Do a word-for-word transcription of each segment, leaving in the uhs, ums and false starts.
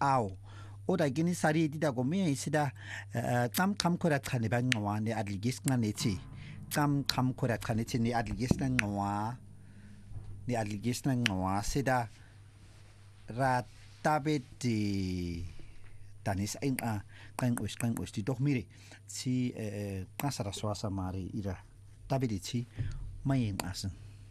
aw oda gini sari dida gomi isida tam kam korat khane ban ngwa ne adligis nga nechi tam kam korat khane chi ni adligis na ngwa ni adligis na ngwa sida ra tabeti tanis ein a kan us kan us di doch mire si kasara swasa mari ira tabeti chi mai asen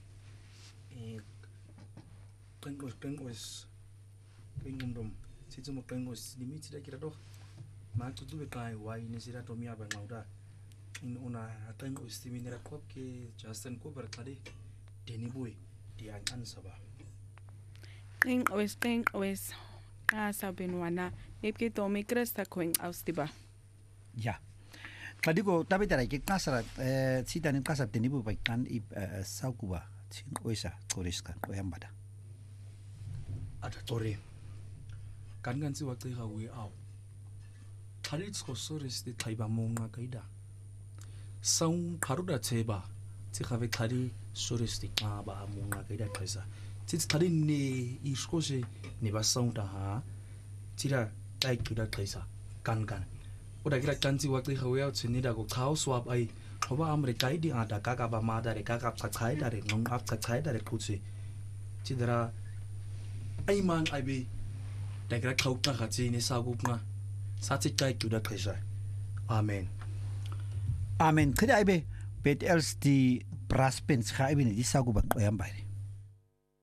kan us kan us kan ngum si cuma kan us limit sida kira doh ma tu tu bekai wai ni sida to mia ba ngauda in una kan us timi nera kop ke jasten ko berkade deni boy di an ansaba kan us kan us asa benwana epke to me kresta koin austiba ya kadigo tabi tarai ke kasara si dan kasar deni boy kan i saukuba sin oisa koriskan ko yambada ada tore kan kan si waktu hawe au tarit ko sores de thaiba monga kaida saung paruda cheba chi khave thari sores de ka ba monga kaida thaisa chi thari ne iskose ne ba saung da ha chira tai kuda thaisa kan kan oda kira kan si waktu hawe au chini da ko khau swap ai hoba amre kai di ada ka ka ba ma da re ka ka chai da re ngong ap chai da re khuchi chidara ai mang ai be da kira khau ta kha chi ni sa gu nga sa chi kai kuda thaisa amen amen kida ai be bet else di braspens kha ai be ni sa gu ba yam bai